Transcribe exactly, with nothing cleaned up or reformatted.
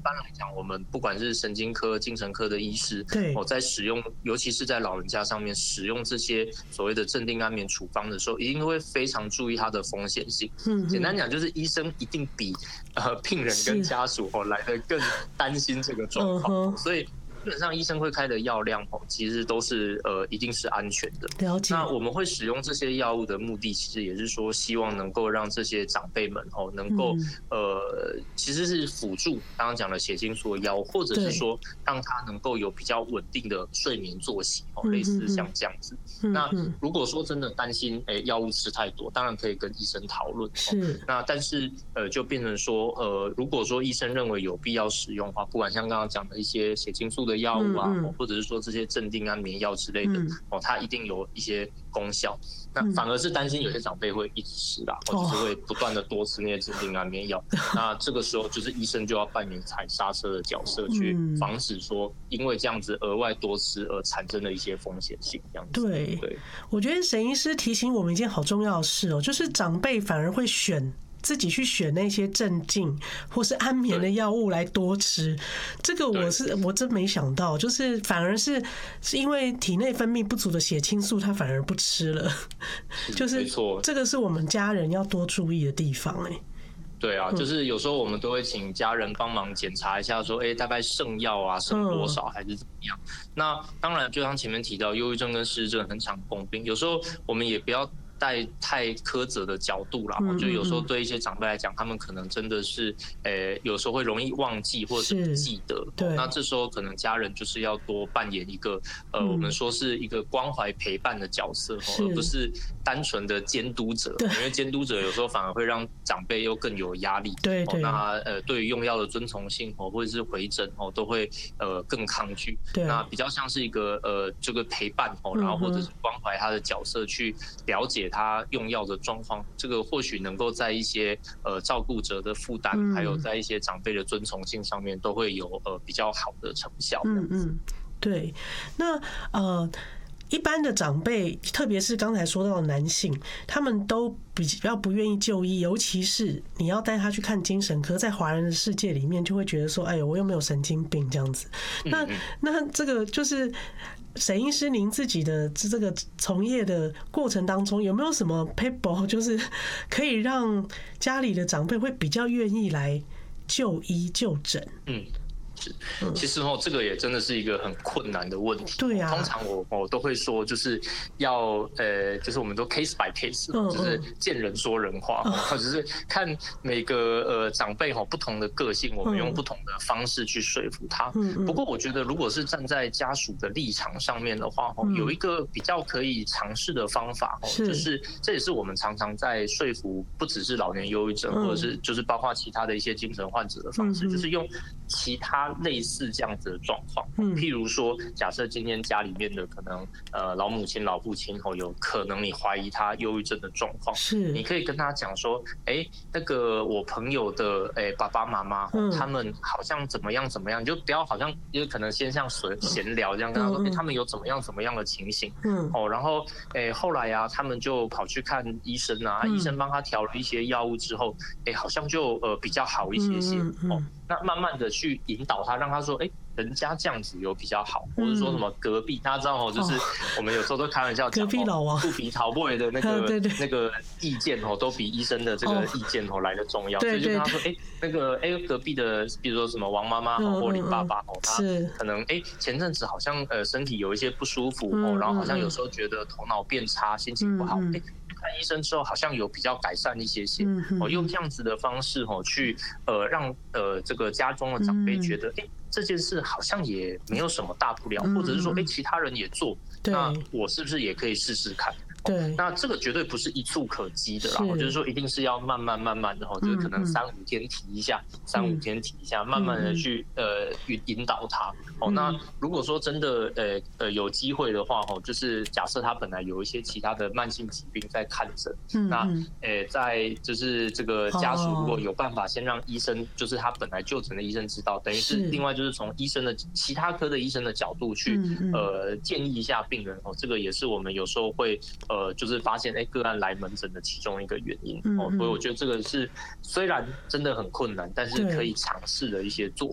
般来讲，我们不管是神经科、精神科的医师， 对， 哦，在使用，尤其是在老人家上面使用这些所谓的镇定安眠处方的时候，一定会非常注意它的风险性。嗯，简单讲就是医生一定比呃病人跟家属哦来得更担心这个状况，嗯、所以。基本上医生会开的药量哦，其实都是呃一定是安全的。 了解。 那我们会使用这些药物的目的，其实也是说希望能够让这些长辈们哦能够、嗯、呃其实是辅助刚刚讲的血清素的药物，或者是说让他能够有比较稳定的睡眠作息哦，类似像这样子。嗯、那如果说真的担心哎药物吃太多，当然可以跟医生讨论。是、哦。那但是呃就变成说呃如果说医生认为有必要使用的话，不管像刚刚讲的一些血清素的药物啊，嗯嗯或者是说这些镇定安眠药之类的，嗯、哦，它一定有一些功效。那反而是担心有些长辈会一直吃啦，或者是会不断的多吃那些镇定安眠药。哦、那这个时候就是医生就要扮演踩刹车的角色，去防止说因为这样子额外多吃而产生的一些风险性。这样子。 对，对，我觉得沈医师提醒我们一件好重要的事哦，就是长辈反而会选。自己去选那些镇静或是安眠的药物来多吃，这个我是我真没想到，就是反而是是因为体内分泌不足的血清素，他反而不吃了，就是这个是我们家人要多注意的地方哎、欸。 对啊，就是有时候我们都会请家人帮忙检查一下，说，哎、欸，大概剩药啊，剩多少还是怎么样？嗯、那当然，就像前面提到，忧郁症跟失智症很常共病，有时候我们也不要。带太苛责的角度啦，嗯嗯嗯就有时候对一些长辈来讲，他们可能真的是，呃，有时候会容易忘记或者是不记得。对，那这时候可能家人就是要多扮演一个，呃，嗯、我们说是一个关怀陪伴的角色，而不是单纯的监督者。因为监督者有时候反而会让长辈又更有压力。对对。那呃，对于用药的遵从性哦，或者是回诊哦，都会呃更抗拒。对。那比较像是一个呃这个陪伴哦，然后或者是关怀他的角色去了解。他用药的状况，这个或许能够在一些呃照顾者的负担，嗯、还有在一些长辈的遵从性上面，都会有呃比较好的成效。嗯嗯， 对。那呃，一般的长辈，特别是刚才说到的男性，他们都比较不愿意就医，尤其是你要带他去看精神科，在华人的世界里面，就会觉得说，哎呦，我又没有神经病这样子。那那这个就是。沈医师，您自己的这个从业的过程当中，有没有什么 paper 就是可以让家里的长辈会比较愿意来就医就诊？嗯。 其实哦，这个也真的是一个很困难的问题。对啊，通常我我都会说，就是要呃，就是我们都 case by case，、嗯、就是见人说人话，或者、嗯、是看每个呃长辈哈不同的个性，我们用不同的方式去说服他。嗯、不过我觉得，如果是站在家属的立场上面的话，嗯、有一个比较可以尝试的方法，是就是这也是我们常常在说服不只是老年忧郁症，嗯、或者是就是包括其他的一些精神患者的方式，嗯、就是用其他。类似这样子的状况，譬如说，假设今天家里面的可能呃老母亲、老父亲哦，有可能你怀疑他忧郁症的状况，是你可以跟他讲说，哎、欸，那个我朋友的哎、欸、爸爸妈妈、嗯，他们好像怎么样怎么样，你就不要好像因为可能先像闲聊这样跟他说，哎、欸，他们有怎么样怎么样的情形，嗯，哦，然后哎、欸、后来啊，他们就跑去看医生啊，嗯、医生帮他调了一些药物之后，哎、欸，好像就呃比较好一些些、嗯嗯、哦。那慢慢的去引导他，让他说，哎、欸，人家这样子有比较好，或者说什么隔壁，大家知道哦，就是我们有时候都开玩笑讲， 隔壁老王肚皮桃 boy 的那个对对那个意见哦，都比医生的这个意见哦来的重要，所以就跟他说，哎、欸，那个哎、欸、隔壁的，比如说什么王妈妈或林爸爸哦，他可能哎、欸、前阵子好像呃身体有一些不舒服哦，然后好像有时候觉得头脑变差，心情不好，哎、欸。看医生之后好像有比较改善一些些，哦，用这样子的方式哦去呃让呃这个家中的长辈觉得，哎、欸，这件事好像也没有什么大不了，或者是说，哎、欸，其他人也做，那我是不是也可以试试看？对，那这个绝对不是一触可及的啦，就是说一定是要慢慢慢慢的哈，就是可能三五天提一下，三五天提一下，慢慢的去呃引引导他。哦，那如果说真的呃呃有机会的话哈，就是假设他本来有一些其他的慢性疾病在看诊，那呃在就是这个家属如果有办法先让医生，就是他本来就诊的医生知道，等于是另外就是从医生的其他科的医生的角度去呃建议一下病人哦，这个也是我们有时候会呃。呃，就是发现哎、欸，个案来门诊的其中一个原因、嗯、哦，所以我觉得这个是虽然真的很困难，但是可以尝试的一些做